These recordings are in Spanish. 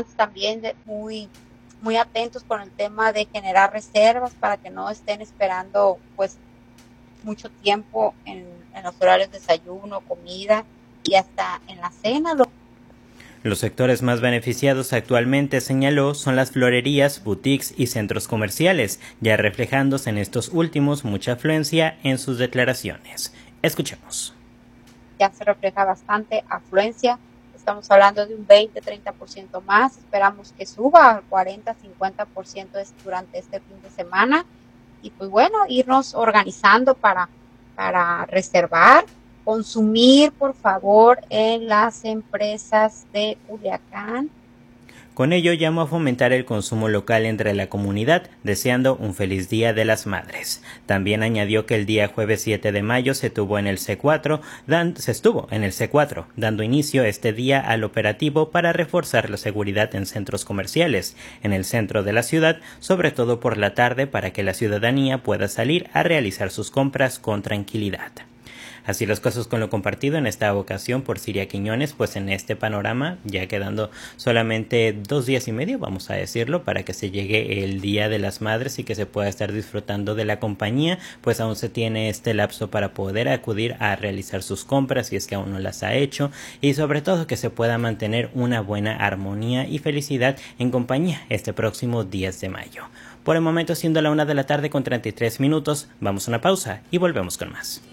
restaurantes también muy atentos con el tema de generar reservas para que no estén esperando pues mucho tiempo en los horarios de desayuno, comida y hasta en la cena. Los sectores más beneficiados actualmente, señaló, son las florerías, boutiques y centros comerciales, ya reflejándose en estos últimos mucha afluencia en sus declaraciones. Escuchemos. Ya se refleja bastante afluencia, estamos hablando de un 20-30% más, esperamos que suba al 40-50% durante este fin de semana y pues bueno, irnos organizando para reservar. Consumir, por favor, en las empresas de Culiacán. Con ello llamó a fomentar el consumo local entre la comunidad, deseando un feliz Día de las Madres. También añadió que el día jueves 7 de mayo se estuvo en el C4, dando inicio este día al operativo para reforzar la seguridad en centros comerciales, en el centro de la ciudad, sobre todo por la tarde, para que la ciudadanía pueda salir a realizar sus compras con tranquilidad. Así las cosas con lo compartido en esta ocasión por Siria Quiñones, pues en este panorama, ya quedando solamente 2 días y medio, vamos a decirlo, para que se llegue el Día de las Madres y que se pueda estar disfrutando de la compañía, pues aún se tiene este lapso para poder acudir a realizar sus compras si es que aún no las ha hecho, y sobre todo que se pueda mantener una buena armonía y felicidad en compañía este próximo 10 de mayo. Por el momento, siendo la 1 de la tarde con 33 minutos, vamos a una pausa y volvemos con más.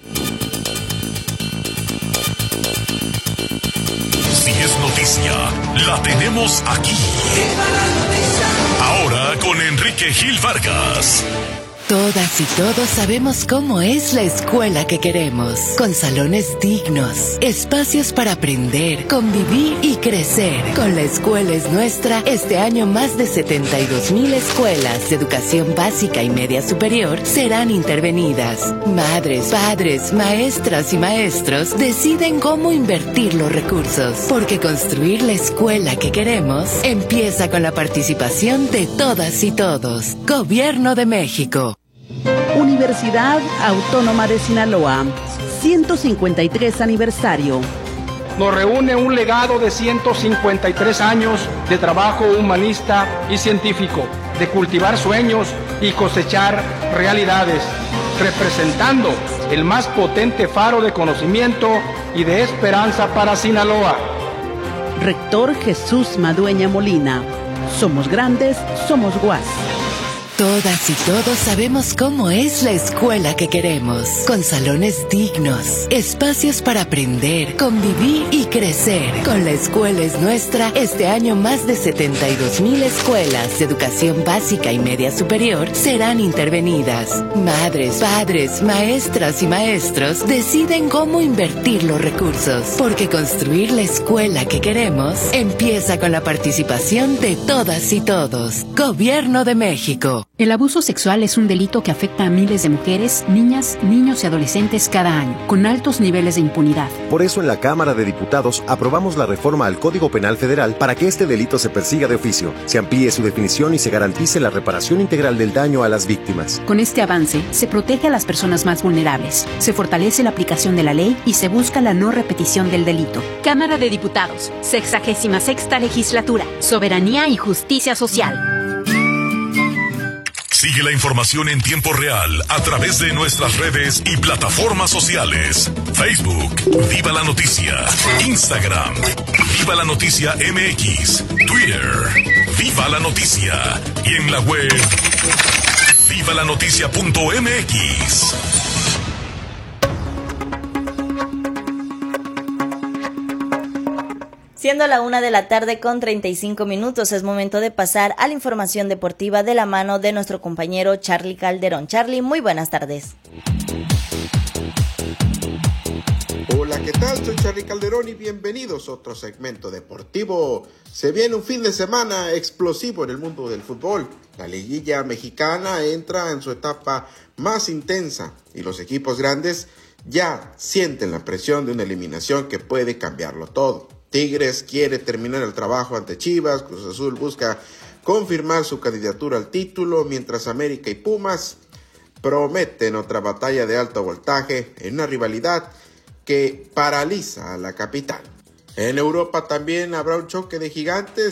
Si es noticia, la tenemos aquí. Ahora con Enrique Gil Vargas. Todas y todos sabemos cómo es la escuela que queremos, con salones dignos, espacios para aprender, convivir y crecer. Con La Escuela es Nuestra, este año más de 72,000 escuelas de educación básica y media superior serán intervenidas. Madres, padres, maestras y maestros deciden cómo invertir los recursos, porque construir la escuela que queremos empieza con la participación de todas y todos. Gobierno de México. Universidad Autónoma de Sinaloa, 153 aniversario. Nos reúne un legado de 153 años de trabajo humanista y científico, de cultivar sueños y cosechar realidades, representando el más potente faro de conocimiento y de esperanza para Sinaloa. Rector Jesús Madueña Molina. Somos grandes, somos UAS. Todas y todos sabemos cómo es la escuela que queremos, con salones dignos, espacios para aprender, convivir y crecer. Con La Escuela es Nuestra, este año más de 72,000 escuelas de educación básica y media superior serán intervenidas. Madres, padres, maestras y maestros deciden cómo invertir los recursos, porque construir la escuela que queremos empieza con la participación de todas y todos. Gobierno de México. El abuso sexual es un delito que afecta a miles de mujeres, niñas, niños y adolescentes cada año, con altos niveles de impunidad. Por eso en la Cámara de Diputados aprobamos la reforma al Código Penal Federal para que este delito se persiga de oficio, se amplíe su definición y se garantice la reparación integral del daño a las víctimas. Con este avance, se protege a las personas más vulnerables, se fortalece la aplicación de la ley y se busca la no repetición del delito. Cámara de Diputados, 66ª Legislatura, Soberanía y Justicia Social. Sigue la información en tiempo real a través de nuestras redes y plataformas sociales. Facebook, Viva la Noticia. Instagram, Viva la Noticia MX. Twitter, Viva la Noticia. Y en la web, vivalanoticia.mx. Siendo la 1 de la tarde con 35 minutos, es momento de pasar a la información deportiva de la mano de nuestro compañero Charly Calderón. Charly, muy buenas tardes. Hola, ¿qué tal? Soy Charly Calderón y bienvenidos a otro segmento deportivo. Se viene un fin de semana explosivo en el mundo del fútbol. La liguilla mexicana entra en su etapa más intensa y los equipos grandes ya sienten la presión de una eliminación que puede cambiarlo todo. Tigres quiere terminar el trabajo ante Chivas, Cruz Azul busca confirmar su candidatura al título, mientras América y Pumas prometen otra batalla de alto voltaje en una rivalidad que paraliza a la capital. En Europa también habrá un choque de gigantes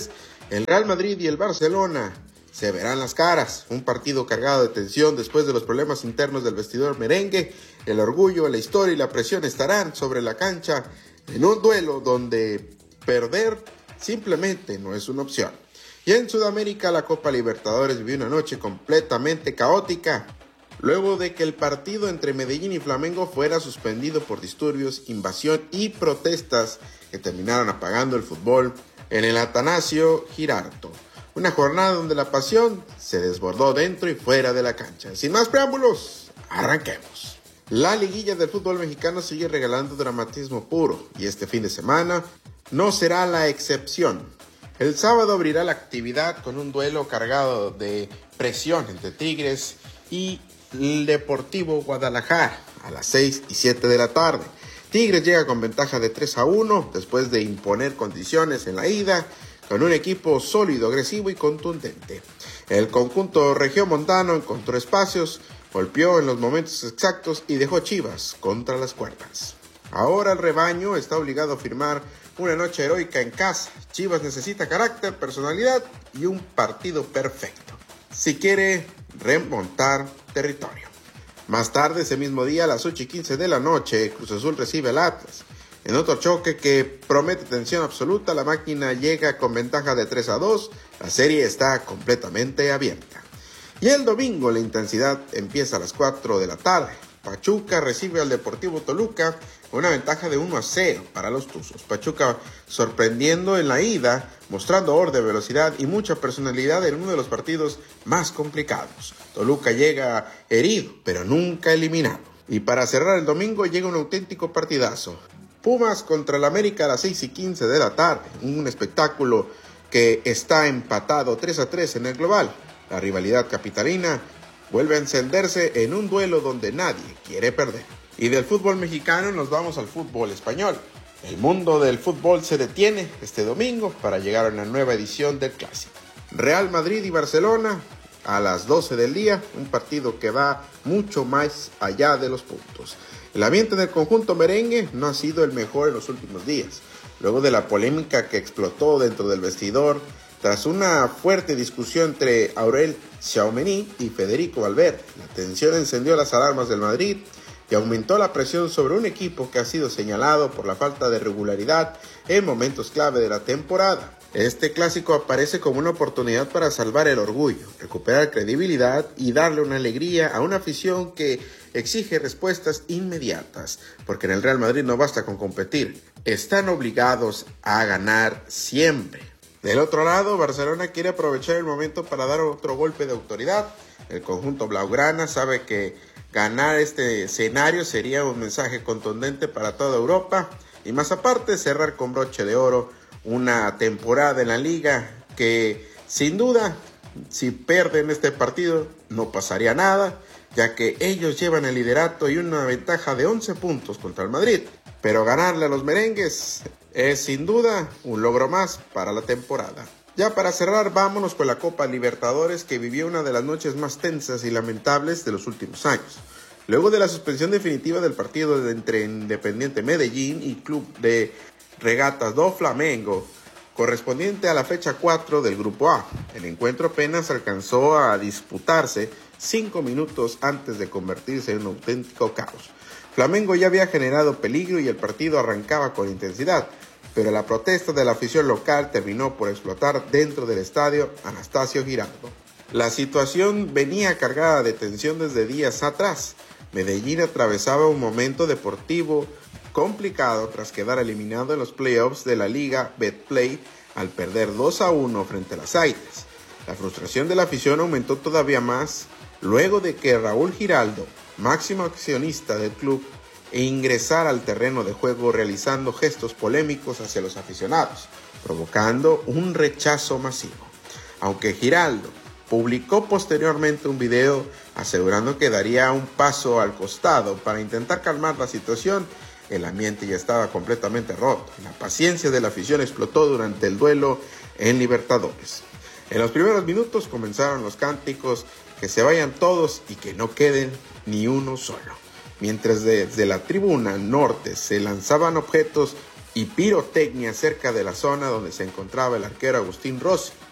El Real Madrid y el Barcelona se verán las caras. Un partido cargado de tensión después de los problemas internos del vestidor merengue. El orgullo, la historia y la presión estarán sobre la cancha en un duelo donde perder simplemente no es una opción. Y en Sudamérica, la Copa Libertadores vivió una noche completamente caótica, luego de que el partido entre Medellín y Flamengo fuera suspendido por disturbios, invasión y protestas que terminaron apagando el fútbol en el Atanasio Girardot. Una jornada donde la pasión se desbordó dentro y fuera de la cancha. Sin más preámbulos, arranquemos. La liguilla del fútbol mexicano sigue regalando dramatismo puro y este fin de semana no será la excepción. El sábado abrirá la actividad con un duelo cargado de presión entre Tigres y el Deportivo Guadalajara a las 6 y 7 de la tarde. Tigres llega con ventaja de 3-1 después de imponer condiciones en la ida con un equipo sólido, agresivo y contundente. El conjunto regiomontano encontró espacios, golpeó en los momentos exactos y dejó Chivas contra las cuerdas. Ahora el rebaño está obligado a firmar una noche heroica en casa. Chivas necesita carácter, personalidad y un partido perfecto si quiere remontar territorio. Más tarde ese mismo día, a las 8:15 de la noche, Cruz Azul recibe al Atlas. En otro choque que promete tensión absoluta, la máquina llega con ventaja de 3-2. La serie está completamente abierta. Y el domingo la intensidad empieza a las 4 de la tarde. Pachuca recibe al Deportivo Toluca con una ventaja de 1-0 para los Tuzos. Pachuca sorprendiendo en la ida, mostrando orden, velocidad y mucha personalidad en uno de los partidos más complicados. Toluca llega herido, pero nunca eliminado. Y para cerrar el domingo llega un auténtico partidazo. Pumas contra el América a las 6:15 de la tarde. Un espectáculo que está empatado 3-3 en el global. La rivalidad capitalina vuelve a encenderse en un duelo donde nadie quiere perder. Y del fútbol mexicano nos vamos al fútbol español. El mundo del fútbol se detiene este domingo para llegar a una nueva edición del Clásico. Real Madrid y Barcelona a las 12 del día, un partido que va mucho más allá de los puntos. El ambiente del conjunto merengue no ha sido el mejor en los últimos días. Luego de la polémica que explotó dentro del vestidor, tras una fuerte discusión entre Aurel Tchouaméni y Federico Valverde, la tensión encendió las alarmas del Madrid y aumentó la presión sobre un equipo que ha sido señalado por la falta de regularidad en momentos clave de la temporada. Este clásico aparece como una oportunidad para salvar el orgullo, recuperar credibilidad y darle una alegría a una afición que exige respuestas inmediatas, porque en el Real Madrid no basta con competir, están obligados a ganar siempre. Del otro lado, Barcelona quiere aprovechar el momento para dar otro golpe de autoridad. El conjunto blaugrana sabe que ganar este escenario sería un mensaje contundente para toda Europa y más aparte cerrar con broche de oro una temporada en la liga que sin duda si pierden este partido no pasaría nada, ya que ellos llevan el liderato y una ventaja de 11 puntos contra el Madrid, pero ganarle a los merengues es sin duda un logro más para la temporada. Ya para cerrar, vámonos con la Copa Libertadores, que vivió una de las noches más tensas y lamentables de los últimos años. Luego de la suspensión definitiva del partido entre Independiente Medellín y Club de Regatas do Flamengo, correspondiente a la fecha 4 del Grupo A, el encuentro apenas alcanzó a disputarse 5 minutos antes de convertirse en un auténtico caos. Flamengo ya había generado peligro y el partido arrancaba con intensidad, pero la protesta de la afición local terminó por explotar dentro del estadio Atanasio Girardot. La situación venía cargada de tensión desde días atrás. Medellín atravesaba un momento deportivo complicado tras quedar eliminado en los playoffs de la Liga Betplay al perder 2-1 frente a las Águilas. La frustración de la afición aumentó todavía más luego de que Raúl Giraldo, máximo accionista del club, ingresara al terreno de juego realizando gestos polémicos hacia los aficionados, provocando un rechazo masivo. Aunque Giraldo publicó posteriormente un video asegurando que daría un paso al costado para intentar calmar la situación, el ambiente ya estaba completamente roto. La paciencia de la afición explotó durante el duelo en Libertadores. En los primeros minutos comenzaron los cánticos que se vayan todos y que no queden ni uno solo. Mientras desde la tribuna norte se lanzaban objetos y pirotecnia cerca de la zona donde se encontraba el arquero Agustín Rossi.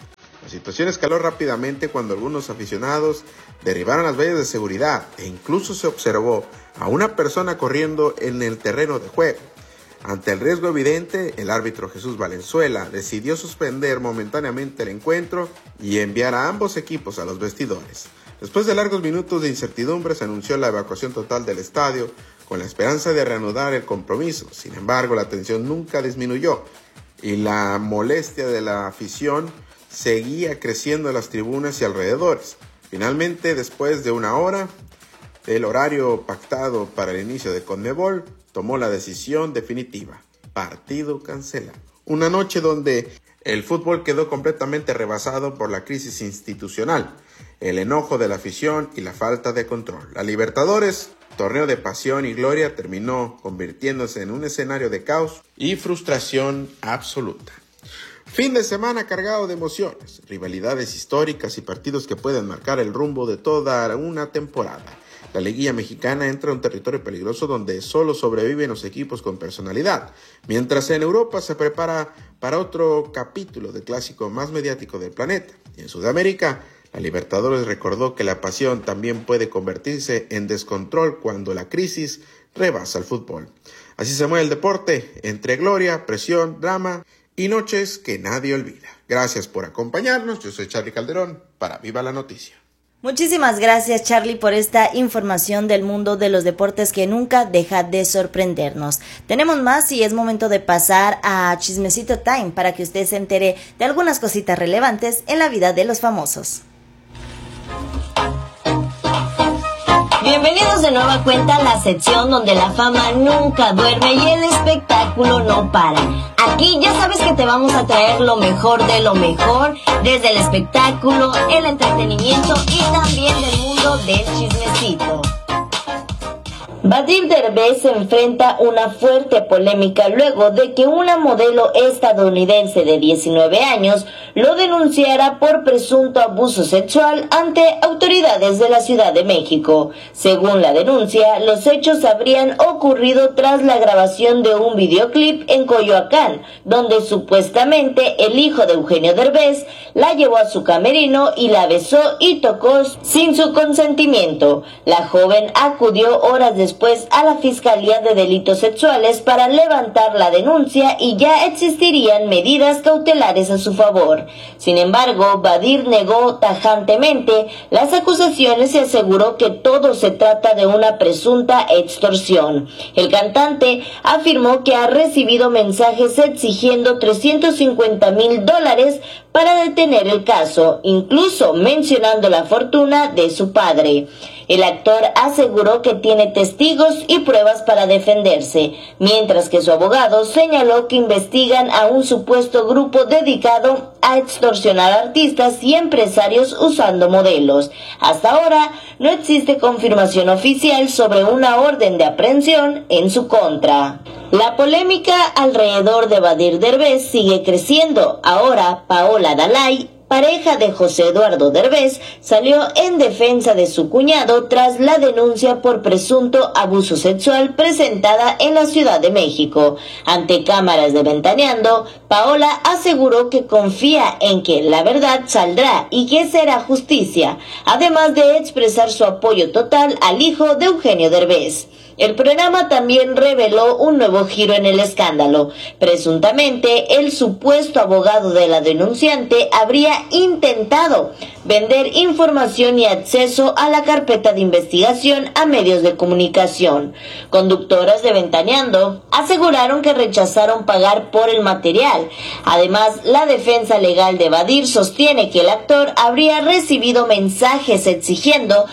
La situación escaló rápidamente cuando algunos aficionados derribaron las vallas de seguridad e incluso se observó a una persona corriendo en el terreno de juego. Ante el riesgo evidente, el árbitro Jesús Valenzuela decidió suspender momentáneamente el encuentro y enviar a ambos equipos a los vestidores. Después de largos minutos de incertidumbre, se anunció la evacuación total del estadio con la esperanza de reanudar el compromiso. Sin embargo, la tensión nunca disminuyó y la molestia de la afición seguía creciendo en las tribunas y alrededores. Finalmente, después de una hora, el horario pactado para el inicio de CONMEBOL tomó la decisión definitiva: partido cancelado. Una noche donde el fútbol quedó completamente rebasado por la crisis institucional, el enojo de la afición y la falta de control. La Libertadores, torneo de pasión y gloria, terminó convirtiéndose en un escenario de caos y frustración absoluta. Fin de semana cargado de emociones, rivalidades históricas y partidos que pueden marcar el rumbo de toda una temporada. La liguilla mexicana entra a un territorio peligroso donde solo sobreviven los equipos con personalidad, mientras en Europa se prepara para otro capítulo del clásico más mediático del planeta. Y en Sudamérica, la Libertadores recordó que la pasión también puede convertirse en descontrol cuando la crisis rebasa el fútbol. Así se mueve el deporte, entre gloria, presión, drama y noches que nadie olvida. Gracias por acompañarnos. Yo soy Charly Calderón para Viva la Noticia. Muchísimas gracias, Charly, por esta información del mundo de los deportes que nunca deja de sorprendernos. Tenemos más y es momento de pasar a Chismecito Time para que usted se entere de algunas cositas relevantes en la vida de los famosos. Bienvenidos de nueva cuenta a la sección donde la fama nunca duerme y el espectáculo no para. Aquí ya sabes que te vamos a traer lo mejor de lo mejor, desde el espectáculo, el entretenimiento y también del mundo del chismecito. Badir Derbez se enfrenta una fuerte polémica luego de que una modelo estadounidense de 19 años lo denunciara por presunto abuso sexual ante autoridades de la Ciudad de México. Según la denuncia, los hechos habrían ocurrido tras la grabación de un videoclip en Coyoacán, donde supuestamente el hijo de Eugenio Derbez la llevó a su camerino y la besó y tocó sin su consentimiento. La joven acudió horas después a la Fiscalía de Delitos Sexuales para levantar la denuncia y ya existirían medidas cautelares a su favor. Sin embargo, Badir negó tajantemente las acusaciones y aseguró que todo se trata de una presunta extorsión. El cantante afirmó que ha recibido mensajes exigiendo $350,000 para detener el caso, incluso mencionando la fortuna de su padre. El actor aseguró que tiene testigos y pruebas para defenderse, mientras que su abogado señaló que investigan a un supuesto grupo dedicado a extorsionar artistas y empresarios usando modelos. Hasta ahora no existe confirmación oficial sobre una orden de aprehensión en su contra. La polémica alrededor de Badir Derbez sigue creciendo. Ahora Paola Dalai, pareja de José Eduardo Derbez, salió en defensa de su cuñado tras la denuncia por presunto abuso sexual presentada en la Ciudad de México. Ante cámaras de Ventaneando, Paola aseguró que confía en que la verdad saldrá y que será justicia, además de expresar su apoyo total al hijo de Eugenio Derbez. El programa también reveló un nuevo giro en el escándalo. Presuntamente, el supuesto abogado de la denunciante habría intentado vender información y acceso a la carpeta de investigación a medios de comunicación. Conductoras de Ventaneando aseguraron que rechazaron pagar por el material. Además, la defensa legal de Badir sostiene que el actor habría recibido mensajes exigiendo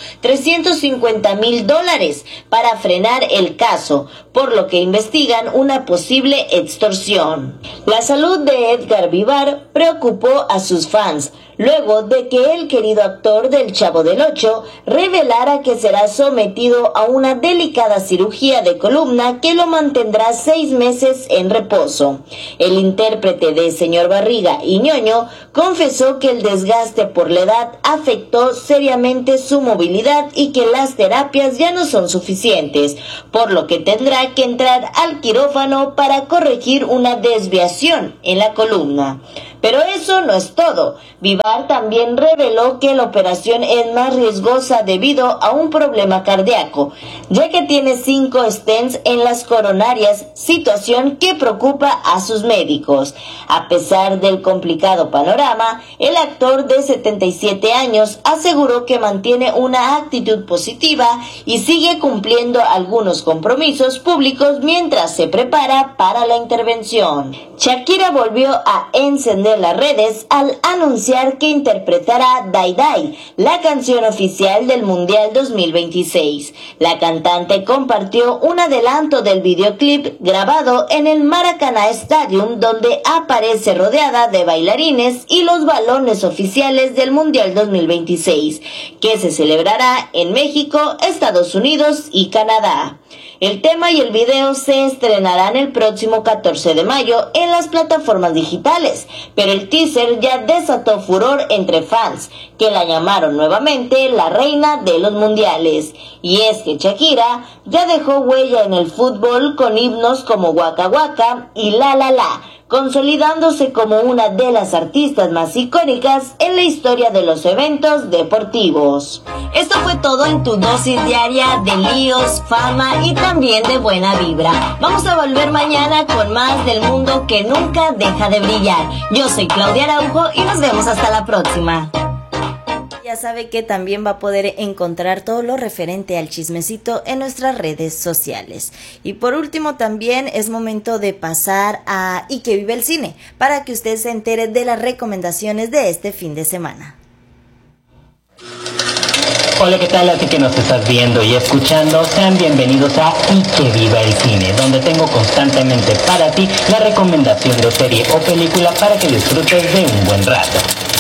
$350,000 para frenar el caso, por lo que investigan una posible extorsión. La salud de Edgar Vivar preocupó a sus fans luego de que el el querido actor del Chavo del Ocho revelara que será sometido a una delicada cirugía de columna que lo mantendrá 6 meses en reposo. El intérprete de Señor Barriga y Ñoño confesó que el desgaste por la edad afectó seriamente su movilidad y que las terapias ya no son suficientes, por lo que tendrá que entrar al quirófano para corregir una desviación en la columna. Pero eso no es todo. Vivar también reveló que la operación es más riesgosa debido a un problema cardíaco, ya que tiene 5 stents en las coronarias, situación que preocupa a sus médicos. A pesar del complicado panorama, el actor de 77 años aseguró que mantiene una actitud positiva y sigue cumpliendo algunos compromisos públicos mientras se prepara para la intervención. Shakira volvió a encender las redes al anunciar que interpretará Die Die, la canción oficial del Mundial 2026. La cantante compartió un adelanto del videoclip grabado en el Maracaná Stadium, donde aparece rodeada de bailarines y los balones oficiales del Mundial 2026, que se celebrará en México, Estados Unidos y Canadá. El tema y el video se estrenarán el próximo 14 de mayo en las plataformas digitales, pero el teaser ya desató furor entre fans, que la llamaron nuevamente la reina de los mundiales. Y es que Shakira ya dejó huella en el fútbol con himnos como Waka Waka y La La La, consolidándose como una de las artistas más icónicas en la historia de los eventos deportivos. Esto fue todo en tu dosis diaria de líos, fama y también de buena vibra. Vamos a volver mañana con más del mundo que nunca deja de brillar. Yo soy Claudia Araujo y nos vemos hasta la próxima. Ya sabe que también va a poder encontrar todo lo referente al chismecito en nuestras redes sociales. Y por último también es momento de pasar a Y que vive el cine, para que usted se entere de las recomendaciones de este fin de semana. Hola, ¿qué tal? A ti que nos estás viendo y escuchando, sean bienvenidos a Y que viva el cine, donde tengo constantemente para ti la recomendación de serie o película para que disfrutes de un buen rato.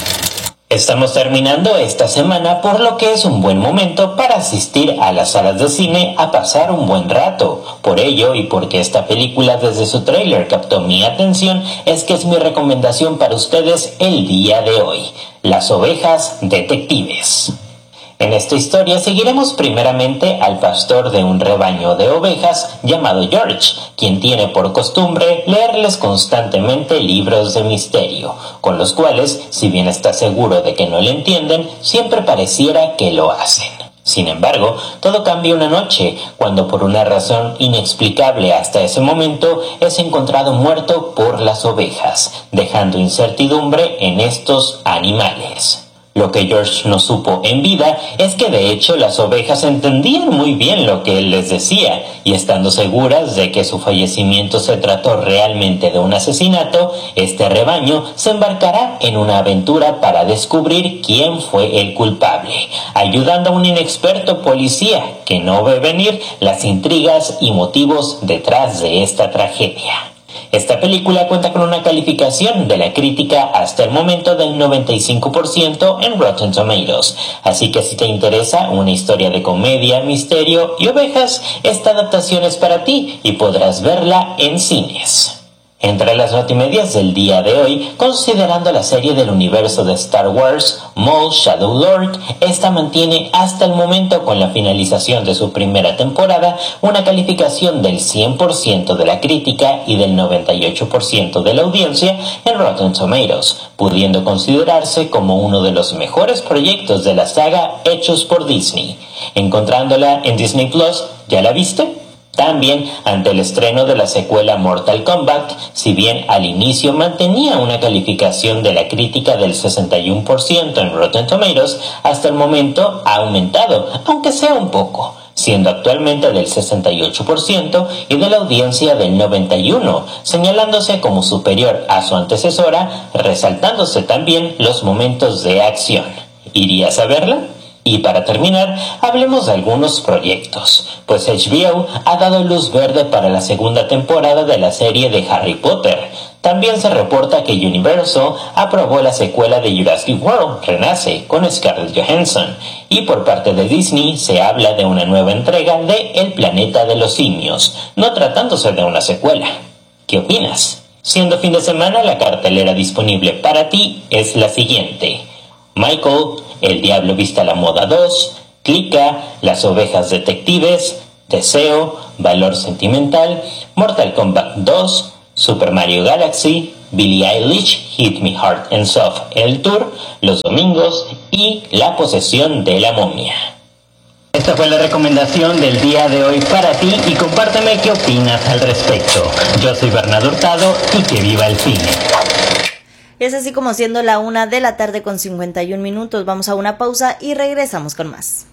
Estamos terminando esta semana, por lo que es un buen momento para asistir a las salas de cine a pasar un buen rato. Por ello, y porque esta película desde su tráiler captó mi atención, es que es mi recomendación para ustedes el día de hoy: Las ovejas detectives. En esta historia seguiremos primeramente al pastor de un rebaño de ovejas llamado George, quien tiene por costumbre leerles constantemente libros de misterio, con los cuales, si bien está seguro de que no le entienden, siempre pareciera que lo hacen. Sin embargo, todo cambia una noche, cuando por una razón inexplicable hasta ese momento es encontrado muerto por las ovejas, dejando incertidumbre en estos animales. Lo que George no supo en vida es que de hecho las ovejas entendían muy bien lo que él les decía, y estando seguras de que su fallecimiento se trató realmente de un asesinato, este rebaño se embarcará en una aventura para descubrir quién fue el culpable, ayudando a un inexperto policía que no ve venir las intrigas y motivos detrás de esta tragedia. Esta película cuenta con una calificación de la crítica hasta el momento del 95% en Rotten Tomatoes, así que si te interesa una historia de comedia, misterio y ovejas, esta adaptación es para ti y podrás verla en cines. Entre las notimedias del día de hoy, considerando la serie del universo de Star Wars, Maul Shadow Lord, esta mantiene hasta el momento, con la finalización de su primera temporada, una calificación del 100% de la crítica y del 98% de la audiencia en Rotten Tomatoes, pudiendo considerarse como uno de los mejores proyectos de la saga hechos por Disney. Encontrándola en Disney Plus, ¿ya la viste? También, ante el estreno de la secuela Mortal Kombat, si bien al inicio mantenía una calificación de la crítica del 61% en Rotten Tomatoes, hasta el momento ha aumentado, aunque sea un poco, siendo actualmente del 68% y de la audiencia del 91%, señalándose como superior a su antecesora, resaltándose también los momentos de acción. ¿Irías a verla? Y para terminar, hablemos de algunos proyectos, pues HBO ha dado luz verde para la segunda temporada de la serie de Harry Potter. También se reporta que Universal aprobó la secuela de Jurassic World, Renace, con Scarlett Johansson, y por parte de Disney se habla de una nueva entrega de El planeta de los simios, no tratándose de una secuela. ¿Qué opinas? Siendo fin de semana, la cartelera disponible para ti es la siguiente: Michael, El Diablo Viste a la Moda 2, Clica, Las Ovejas Detectives, Deseo, Valor Sentimental, Mortal Kombat 2, Super Mario Galaxy, Billie Eilish, Hit Me Hard and Soft, El Tour, Los Domingos y La Posesión de la Momia. Esta fue la recomendación del día de hoy para ti y compárteme qué opinas al respecto. Yo soy Bernardo Hurtado y que viva el cine. Es así como siendo la 1:51 p.m. Vamos a una pausa y regresamos con más.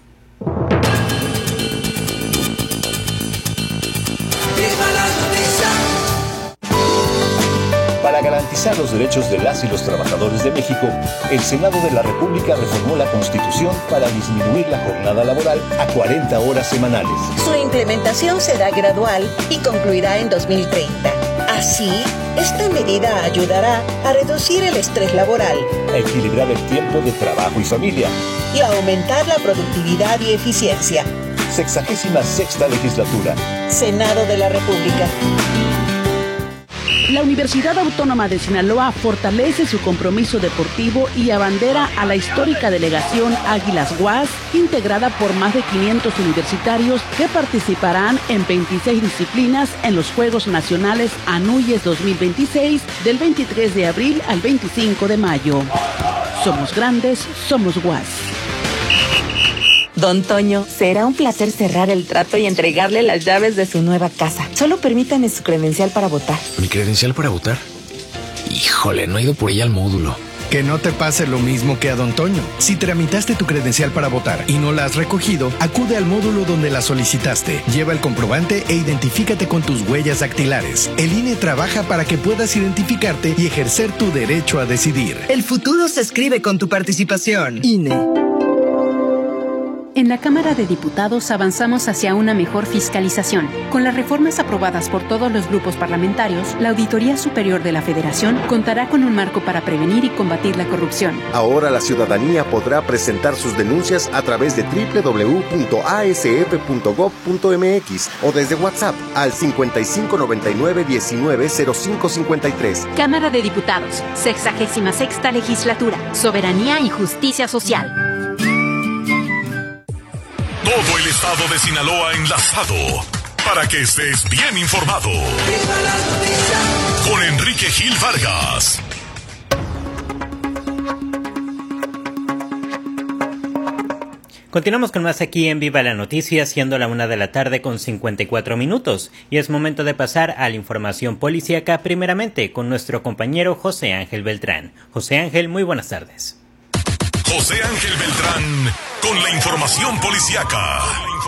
Para garantizar los derechos de las y los trabajadores de México, el Senado de la República reformó la Constitución para disminuir la jornada laboral a 40 horas semanales. Su implementación será gradual y concluirá en 2030. Así, esta medida ayudará a reducir el estrés laboral, a equilibrar el tiempo de trabajo y familia y a aumentar la productividad y eficiencia. 66ª legislatura. Senado de la República. La Universidad Autónoma de Sinaloa fortalece su compromiso deportivo y abandera a la histórica delegación Águilas UAS, integrada por más de 500 universitarios que participarán en 26 disciplinas en los Juegos Nacionales ANUYES 2026 del 23 de abril al 25 de mayo. Somos grandes, somos UAS. Don Toño, será un placer cerrar el trato y entregarle las llaves de su nueva casa. Solo permítame su credencial para votar. ¿Mi credencial para votar? Híjole, no he ido por ella al módulo. Que no te pase lo mismo que a Don Toño. Si tramitaste tu credencial para votar y no la has recogido, acude al módulo donde la solicitaste. Lleva el comprobante e identifícate con tus huellas dactilares. El INE trabaja para que puedas identificarte y ejercer tu derecho a decidir. El futuro se escribe con tu participación. INE. En la Cámara de Diputados avanzamos hacia una mejor fiscalización. Con las reformas aprobadas por todos los grupos parlamentarios, la Auditoría Superior de la Federación contará con un marco para prevenir y combatir la corrupción. Ahora la ciudadanía podrá presentar sus denuncias a través de www.asf.gov.mx o desde WhatsApp al 5599-190553. Cámara de Diputados, 66ª Legislatura, Soberanía y Justicia Social. Todo el estado de Sinaloa enlazado para que estés bien informado. Con Enrique Gil Vargas. Continuamos con más aquí en Viva la Noticia, siendo la 1:54 p.m. y es momento de pasar a la información policíaca, primeramente con nuestro compañero José Ángel Beltrán. José Ángel, muy buenas tardes. José Ángel Beltrán con la información policíaca.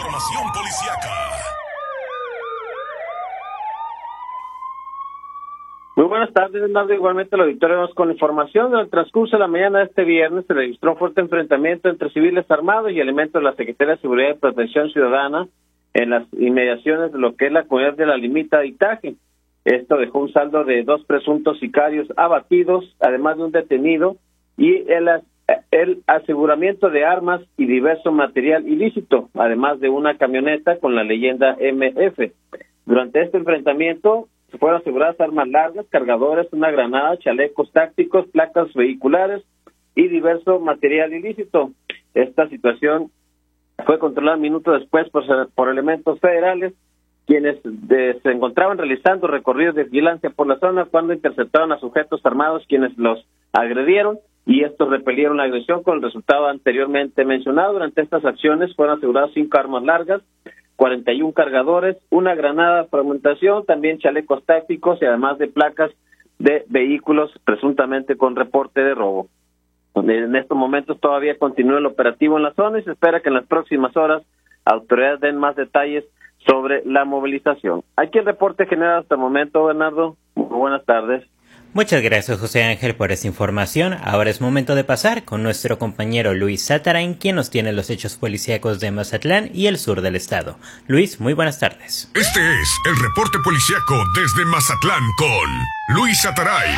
Muy buenas tardes, Leonardo. Igualmente la auditorio vamos con información. En el transcurso de la mañana de este viernes se registró un fuerte enfrentamiento entre civiles armados y elementos de la Secretaría de Seguridad y Protección Ciudadana en las inmediaciones de lo que es la comunidad de La Limita de Itaje. Esto dejó un saldo de 2 presuntos sicarios abatidos, además de un detenido, y el aseguramiento de armas y diverso material ilícito, además de una camioneta con la leyenda MF. Durante este enfrentamiento se fueron aseguradas armas largas, cargadores, una granada, chalecos tácticos, placas vehiculares y diverso material ilícito. Esta situación fue controlada minutos después por elementos federales, quienes se encontraban realizando recorridos de vigilancia por la zona cuando interceptaron a sujetos armados quienes los agredieron, y estos repelieron la agresión con el resultado anteriormente mencionado. Durante estas acciones fueron aseguradas 5 armas largas, 41 cargadores, una granada de fragmentación, también chalecos tácticos y además de placas de vehículos presuntamente con reporte de robo. En estos momentos todavía continúa el operativo en la zona y se espera que en las próximas horas autoridades den más detalles sobre la movilización. Aquí el reporte general hasta el momento, Bernardo. Muy buenas tardes. Muchas gracias, José Ángel, por esa información. Ahora es momento de pasar con nuestro compañero Luis Satarain, quien nos tiene los hechos policíacos de Mazatlán y el sur del estado. Luis, muy buenas tardes. Este es el reporte policíaco desde Mazatlán con Luis Satarain.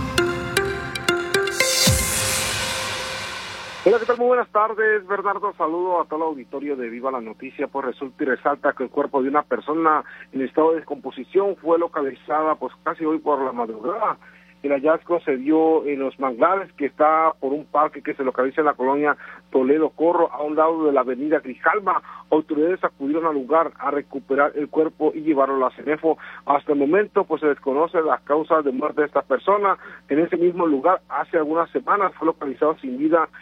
Hola, ¿qué tal? Muy buenas tardes, Bernardo. Saludo a todo el auditorio de Viva la Noticia. Pues resulta y resalta que el cuerpo de una persona en estado de descomposición fue localizada pues casi hoy por la madrugada. El hallazgo se dio en los manglares, que está por un parque que se localiza en la colonia Toledo Corro, a un lado de la avenida Grijalva. Autoridades acudieron al lugar a recuperar el cuerpo y llevarlo a la CENEFO. Hasta el momento, pues se desconoce las causas de muerte de esta persona. En ese mismo lugar, hace algunas semanas, fue localizado sin vida